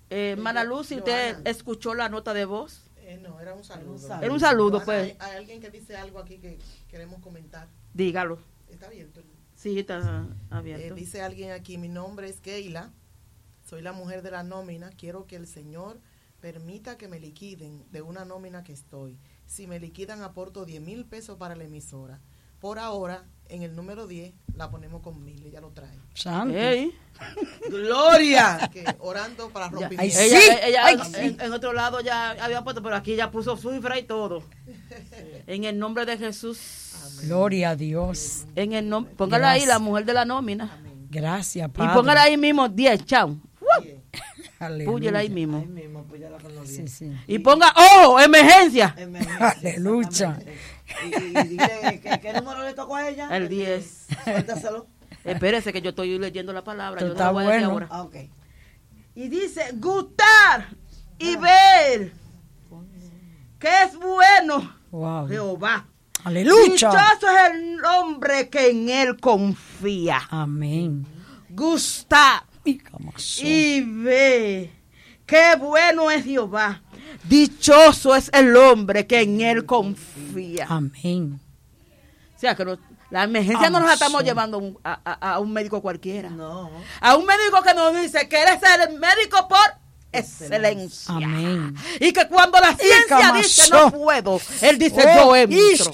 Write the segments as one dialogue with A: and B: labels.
A: Mana si usted escuchó la nota de voz.
B: No, era un saludo.
A: Era un saludo, pues.
B: Hay alguien que dice algo aquí que queremos comentar.
A: Dígalo.
B: ¿Está abierto?
A: Sí, está abierto.
B: Dice alguien aquí, mi nombre es Keila, soy la mujer de la nómina, quiero que el Señor permita que me liquiden de una nómina que estoy. Si me liquidan, aporto 10,000 pesos para la emisora. Por ahora, en el número 10, la ponemos con 1,000, ella lo trae.
A: Santo.
B: ¡Gloria! Que orando para rompimiento.
A: Ella en otro lado ya había puesto, pero aquí ya puso cifra y todo. En el nombre de Jesús.
C: Amén. Gloria a Dios.
A: En el póngala ahí, la mujer de la nómina.
C: Amén. Gracias, Padre.
A: Y póngala ahí mismo, 10, chao. Púyela ahí mismo.
D: Ahí mismo, púyela con los 10.
C: Sí.
A: Y ponga, ¡oh! Emergencia.
C: Aleluya.
D: Y dile, ¿qué número le tocó a ella?
A: El 10.
D: Suéltaselo.
A: Espérese que yo estoy leyendo la palabra.
C: Esto
A: yo
C: está
A: no la voy a decir
C: bueno.
A: ahora.
D: Okay.
A: Y dice, gustar y ver que es bueno.
C: Wow.
A: Jehová.
C: Aleluya.
A: Dichoso es el hombre que en él confía.
C: Amén.
A: Gustar y ve qué bueno es Jehová. Dichoso es el hombre que en él confía.
C: Amén.
A: O sea que la emergencia no nos la estamos llevando a un médico cualquiera.
D: No.
A: A un médico que nos dice que eres el médico por excelencia.
C: Amén.
A: Y que cuando la ciencia dice no puedo, él dice yo entro.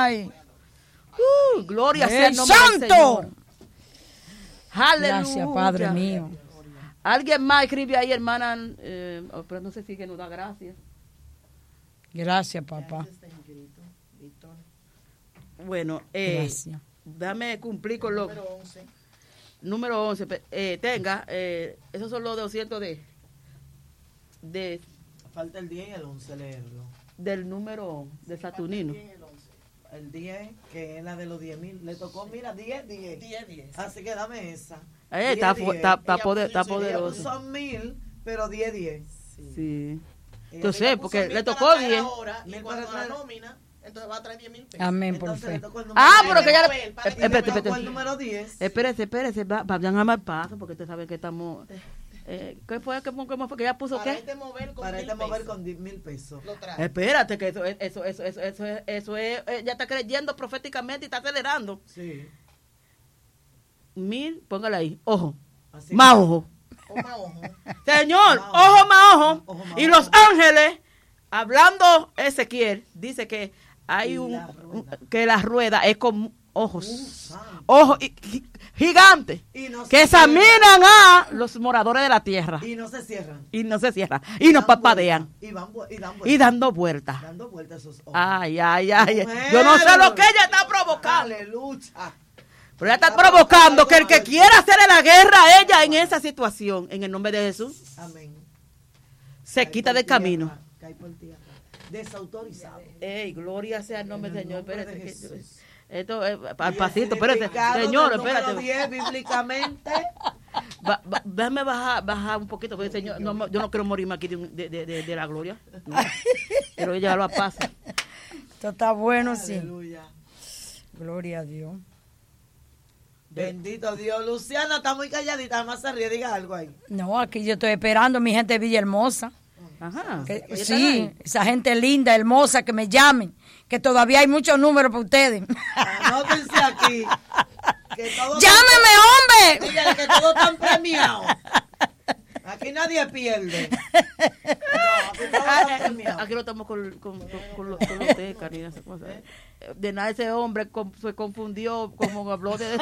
A: Gloria sea el nombre del Señor. Aleluya.
C: Gracias, Padre mío.
A: Alguien más escribe ahí, hermana, pero no sé si que nos da gracias.
C: Gracias, papá.
A: Bueno,
C: gracias.
A: Dame cumplir con lo... Número 11. Tenga, esos son los 200 de...
D: Falta el 10 y el 11, leerlo.
A: Del número de Saturnino.
D: El 10, que es la de los 10,000. Le tocó, mira, 10.
B: 10.
D: Así que dame esa.
A: Está poderoso.
D: Son 1,000, pero 10.
A: Sí. Yo sé, porque le tocó 10.
B: Ahora, y cuando la nómina, entonces va a traer 10,000 pesos.
C: Amén, por fe.
A: Pero que ya...
D: Espérate. El número 10.
A: Espérese, vayan a mal paso, porque ustedes saben que estamos... ¿Qué fue? ¿Cómo fue que ella puso
B: para
A: qué?
D: Para este mover con 10,000 pesos.
B: Lo trae.
A: Espérate, que eso es, ya está creyendo proféticamente y está acelerando.
D: Sí.
A: 1,000, póngale ahí, ojo,
D: Así
A: más ojo.
B: Ojo.
A: Señor, ojo más ojo. Y los ángeles, hablando Ezequiel, dice que hay que la rueda es con ojos. Ojos gigantes que examinan a los moradores de la tierra.
D: Y no se cierran.
A: Y no parpadean.
D: Y
A: dando vueltas.
D: Dando vueltas esos ojos.
A: Ay. Yo no sé lo que ella está provocando.
D: Aleluya.
A: Pero ella está provocando que el que quiera hacerle la guerra a ella en esa situación, en el nombre de Jesús,
D: amén,
A: se quita del camino.
D: Cae por tierra. Desautorizado.
A: Ey, gloria sea el nombre del Señor. Espérate. Esto es
D: al
A: pasito, espérate. Señor, espérate.
D: 10 bíblicamente.
A: Déjame bajar un poquito, porque Señor, yo no quiero morirme aquí de la gloria. No. Quiero llevarlo a paz.
C: Esto está bueno, sí.
D: Aleluya.
C: Gloria a Dios.
D: Bendito Dios. Luciana está muy calladita, además se ríe, diga algo ahí.
C: No, aquí yo estoy esperando mi gente de Villahermosa.
A: Ajá.
C: Sí, esa gente linda, hermosa, que me llamen, que todavía hay muchos números para ustedes.
D: Anótense aquí.
C: ¡Llámeme, hombre!
D: Dígale que todos están premiados. Aquí nadie pierde.
A: Aquí no estamos con los tecas ni esas cosas. De nada, ese hombre se confundió como habló de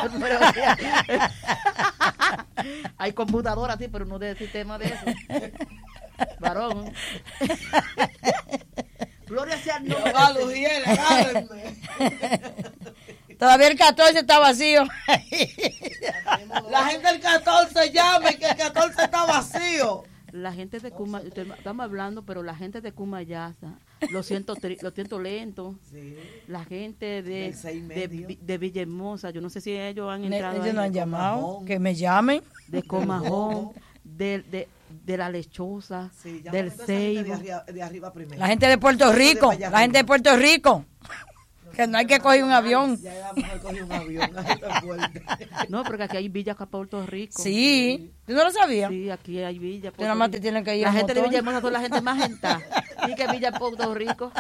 A: hay computadoras, sí, pero no de sistema de eso. Varón. Gloria sea el nombre.
C: Todavía el 14 está vacío.
D: La gente del 14 llama y que el 14 está vacío.
A: La gente de Cuma, estamos hablando, pero la gente de Cumayasa, lo siento lento. Sí. La gente de Villahermosa, yo no sé si ellos han entrado.
C: Ellos no han llamado, que me llamen.
A: De Comajón, de la Lechosa,
D: sí,
A: del Ceibo.
D: De arriba primero.
C: La gente de Puerto Rico, la gente de Puerto Rico. Que no hay que coger un avión.
D: Ya la mujer cogió un avión. Esto es fuerte.
A: No, porque aquí hay villas acá en Puerto Rico.
C: Sí. ¿Tú no lo sabías?
A: Sí, aquí hay villas.
C: Tú nada más te tienen que ir
A: La
C: en
A: gente de
C: motor.
A: Villahermosa son la gente más gentada. Y que Villa Puerto Rico.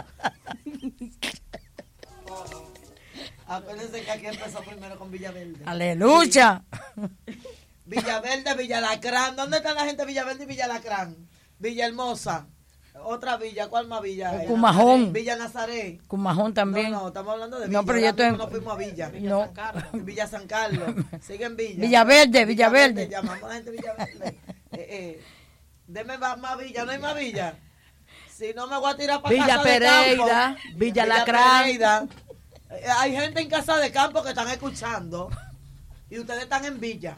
D: Acuérdense que aquí empezó primero con Villaverde.
C: Aleluya.
D: Villaverde, Villalacrán. ¿Dónde está la gente de Villaverde y Villalacrán? Villahermosa. Otra villa, ¿cuál más villa hay?
C: Cumajón.
D: Villa Nazaret.
C: Cumajón también.
D: No, estamos hablando de Villa.
C: No, pero yo
D: Ahora
C: estoy...
D: mismo no fuimos a Villa.
C: No.
D: Villa San Carlos. Sigue en Villa.
C: Villaverde, Villaverde.
D: Llamamos a la gente de Villaverde. Deme más Villa, ¿no hay más Villa? Si no me voy a tirar para
A: Villa
D: casa
A: Pereira,
D: de campo.
A: Villa Lacrán.
D: Pereira. Hay gente en casa de campo que están escuchando y ustedes están en Villa.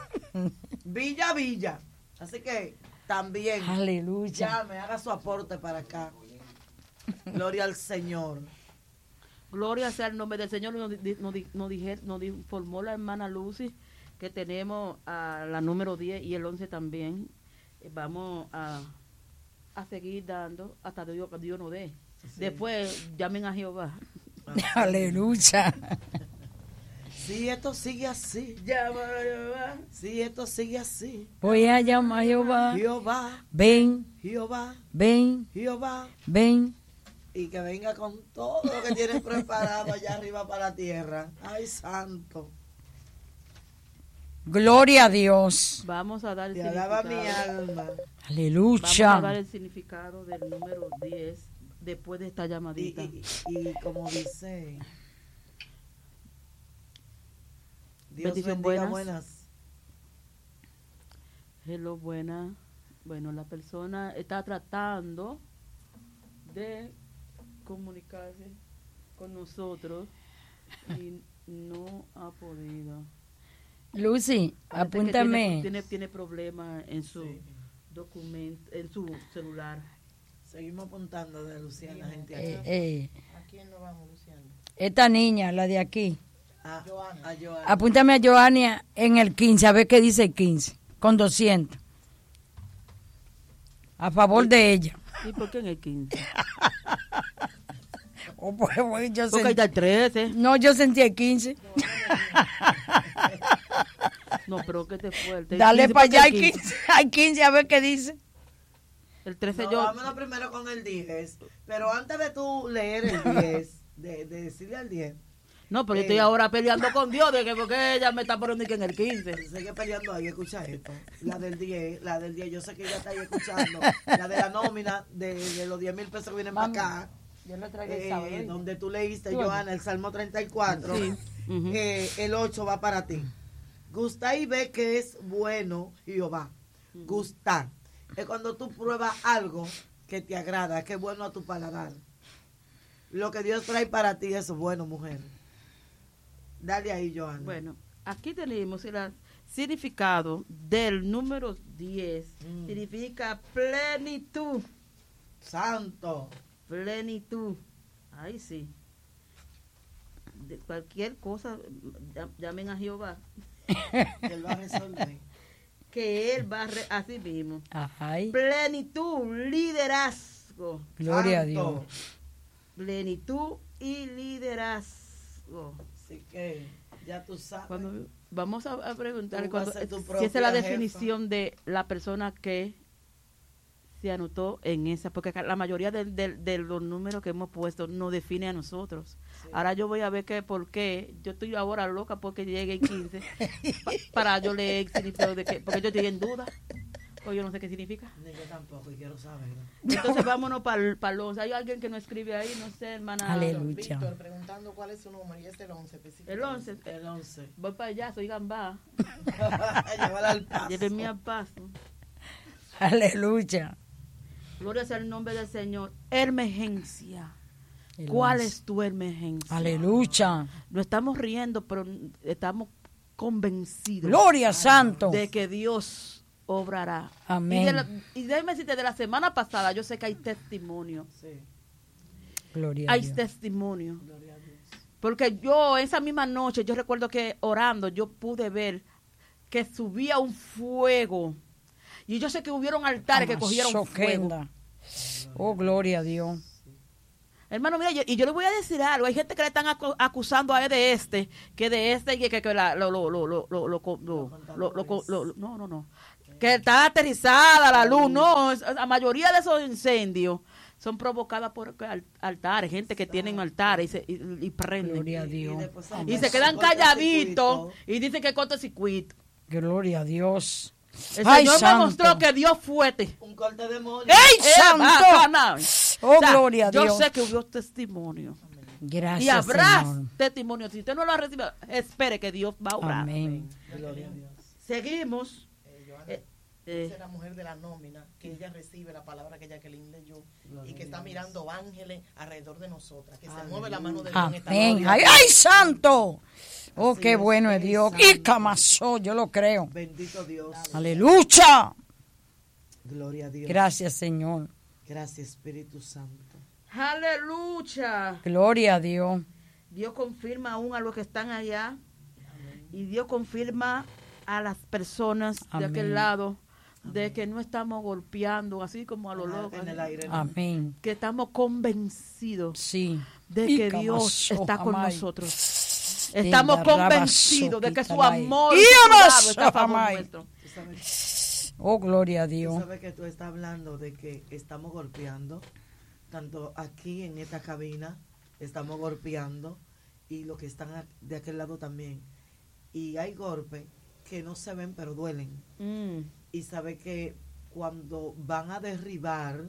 D: Villa. Así que también
C: Aleluya.
D: llame, haga su aporte para acá. Gloria al Señor.
A: Gloria sea el nombre del Señor. Nos informó la hermana Lucy que tenemos a la número 10 y el 11 también. Vamos a seguir dando hasta Dios nos dé.
D: Sí.
A: Después llamen a Jehová.
C: Aleluya.
D: Si esto sigue así,
A: Llama a Jehová.
D: si esto sigue así,
C: Voy a llamar a Jehová.
D: Jehová,
C: Ven,
D: Jehová,
C: ven,
D: Jehová,
C: ven.
D: y que venga con todo lo que tienes preparado allá arriba para la tierra. Ay, santo.
C: Gloria a Dios.
A: Vamos a dar el
D: Te alaba
A: significado.
D: mi alma.
A: Vamos a dar
C: Aleluya.
A: el significado del número 10 después de esta llamadita.
D: Y como dice, Dios
A: Bendición,
D: bendiga,
A: buenas.
D: buenas.
A: Hello, buena. Bueno, la persona está tratando de comunicarse con nosotros y no ha podido.
C: Lucy,
A: Parece que
C: apúntame.
A: tiene problemas en su
D: Sí.
A: documento, en su celular.
D: Seguimos apuntando de Luciana, gente.
B: ¿A quién nos vamos, Luciano?
C: Esta niña, la de aquí.
D: A Joana.
C: Apúntame a Joania en el 15, a ver qué dice el 15, con 200. A favor de ella.
A: ¿Y por qué en el 15?
C: Oh, pues, yo
A: Porque ahí está el 13.
C: No, yo sentí el 15.
A: No, pero que te fuerte. El
C: Dale
A: 15,
C: para
A: ¿por qué
C: allá
A: el
C: al 15, al 15 a ver qué dice.
A: El 13
D: No,
A: yo...
D: vámonos primero con el 10. Pero antes de tú leer el 10, de decirle al 10,
A: No, pero yo estoy ahora peleando con Dios de que porque ella me está poniendo que en el 15.
D: sigue peleando ahí, escucha esto. La del 10, yo sé que ella está ahí escuchando. La de la nómina de los 10,000 pesos que vienen para acá.
C: Yo le traigo el sábado.
D: Donde tú leíste,
C: Tú,
D: Joana, el Salmo 34.
A: Sí. Ujú.
D: El 8 va para ti. Gusta y ve que es bueno Jehová. Gustar. Es cuando tú pruebas algo que te agrada, que es bueno a tu paladar. Lo que Dios trae para ti es bueno, mujer. Dale ahí, Joana.
A: Bueno, aquí tenemos el significado del número 10. Significa plenitud.
D: Santo.
A: Plenitud. Ahí sí. De cualquier cosa, llamen a Jehová.
D: Él va a resolver.
A: Que Él va así mismo.
C: Ay,
A: Plenitud, liderazgo.
C: gloria a
D: Santo.
C: Dios.
A: Plenitud y liderazgo.
D: Así que ya tú sabes.
A: Cuando vamos a preguntar
D: Tú vas a ser tu
A: si esa es la
D: propia jefa.
A: definición de la persona que se anotó en esa, porque la mayoría de los números que hemos puesto nos define a nosotros.
D: Sí.
A: Ahora yo voy a ver que por qué yo estoy ahora loca porque llegue el 15 para yo leer el significado de que, porque yo estoy en duda, o yo no sé qué significa.
D: Ni yo tampoco, y quiero saberlo.
A: Entonces vámonos para el 11. ¿Hay alguien que no escribe ahí? No sé, hermana.
C: Aleluya.
B: Víctor preguntando cuál es su número y es el 11 específico.
A: El 11.
D: El 11.
A: Voy para allá, soy gambá.
D: Llévala al paso.
A: Llévenme al paso.
C: Aleluya.
A: Gloria sea el nombre del Señor. Emergencia.
C: El
A: ¿Cuál
C: 11.
A: es tu emergencia?
C: Aleluya.
A: No estamos riendo, pero estamos convencidos
C: Gloria santo.
A: de que Dios obrará.
C: Amén.
A: Y déjeme decirte, de la semana pasada, yo sé que hay testimonio.
D: Sí,
C: Gloria a
A: Hay
C: Dios.
A: testimonio.
D: gloria a Dios.
A: Porque yo, esa misma noche, yo recuerdo que orando, yo pude ver que subía un fuego. Y yo sé que hubieron altares que cogieron fuego.
C: Soquenda. Oh, gloria a Dios.
A: Hermano, mira, yo le voy a decir algo. Hay gente que le están acusando a él de que no. Que está aterrizada la luz. No, la mayoría de esos incendios son provocadas por altares, gente que tienen altares y prenden.
C: Gloria a Dios.
A: Y se quedan calladitos y dicen que cortocircuito.
C: Gloria a Dios.
A: El
C: Ay,
A: Señor me
C: santo.
A: mostró que Dios fuerte.
D: Un corte de demonio.
C: ¡Ey, santo!
A: Oh,
C: gloria a Dios.
A: Yo sé que hubo testimonio.
C: Gracias,
A: Y habrá
C: Señor.
A: testimonio. Si usted no lo ha recibido, espere que Dios va a obrar.
C: Amén.
D: Gloria a Dios.
A: Seguimos.
B: Esa es la mujer de la nómina, que ella recibe la palabra que Jacqueline leyó y que está mirando ángeles alrededor de nosotras, que se mueve la mano de Dios en esta
C: Amén.
B: noche.
C: ¡Ay, ay, santo! Oh,
D: Así
C: qué
D: es,
C: bueno es Dios.
D: santo.
C: Y camasó, yo lo creo.
D: Bendito Dios.
C: Aleluya.
D: Gloria a Dios.
C: Gracias, Señor.
D: Gracias, Espíritu Santo.
A: Aleluya.
C: Gloria a Dios.
A: Dios confirma aún a los que están allá. Y Dios confirma a las personas de
C: Amén.
A: aquel lado de que no estamos golpeando así como a los locos.
D: En el aire.
C: Amén.
A: Que estamos convencidos
C: Sí.
A: de
C: Y
A: que Dios
C: camasó,
A: está con
C: amay.
A: nosotros. Estamos convencidos de que su
C: Quitalay.
A: amor
C: Y
A: y su cuidado
C: amasó,
A: está a favor
C: amay.
A: nuestro.
D: Tú sabes,
C: Oh, gloria a
D: tú
C: Dios.
D: sabes que tú estás hablando de que estamos golpeando, tanto aquí en esta cabina, estamos golpeando, y los que están de aquel lado también. Y hay golpes que no se ven, pero duelen. Y sabe que cuando van a derribar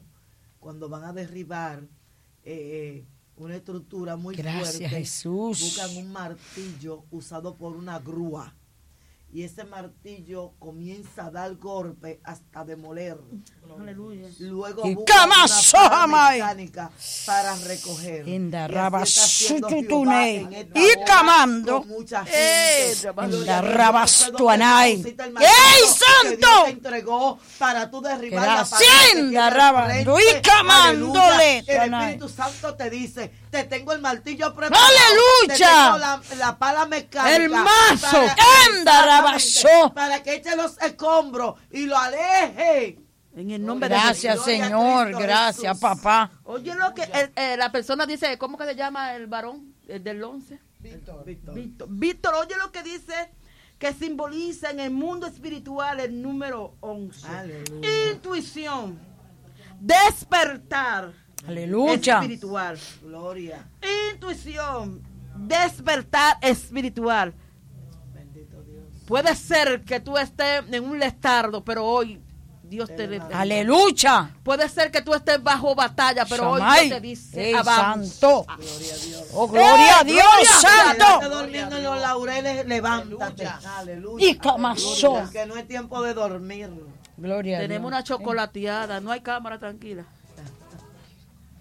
D: una estructura muy
C: Gracias,
D: fuerte,
C: Jesús.
D: buscan un martillo usado por una grúa, y ese martillo comienza a dar golpe hasta demoler.
A: Aleluya.
D: Luego
C: Y
D: buscan una
C: camazo,
D: pala
C: amay.
D: mecánica para recoger.
C: En
D: Y así
C: darraba
D: está haciendo
C: sututunay.
D: Jehová en esta
C: Y
D: hora
C: camando.
D: con mucha gente.
A: En
C: darraba
D: Yo sé dónde
C: sutuanay.
D: deposita el
C: ¡Ey,
D: martillo que
C: santo!
D: Dios te entregó para tú derribar la pared que
C: Gracias,
D: tiene
C: darraba.
D: al frente.
C: Y camándole,
D: Aleluya. El
C: tanay.
D: Espíritu Santo te dice, te tengo el martillo preparado.
C: ¡Aleluya!
D: Te tengo la pala mecánica.
A: El mazo.
D: para-
C: ¡Anda, rabazó!
D: Para que eche los escombros y lo aleje.
A: En el nombre de
C: Gracias,
A: Jesús.
D: Gloria a
C: Señor.
D: Cristo
C: Gracias,
D: Jesús.
C: papá.
A: Oye lo que la persona dice, ¿cómo que se llama el varón? El del 11.
B: Víctor.
A: Víctor, oye lo que dice, que simboliza en el mundo espiritual el número 11.
D: Aleluya.
A: Intuición, despertar
C: Aleluya.
A: espiritual.
D: Gloria.
A: Intuición, despertar espiritual.
D: Bendito Dios.
A: Puede ser que tú estés en un letardo, pero hoy Dios te levanta.
C: Aleluya.
A: Puede ser que tú estés bajo batalla, pero hoy
C: Shamay.
A: Dios te dice,
C: Ey,
A: vamos.
C: santo.
D: Gloria a Dios.
C: Oh, gloria a Dios,
D: Estás
C: santo.
D: durmiendo en los laureles, levántate. Aleluya.
C: Y camasó.
D: Que no es tiempo de dormir.
C: Gloria a Dios.
A: Tenemos una chocolateada, no hay cámara, tranquila.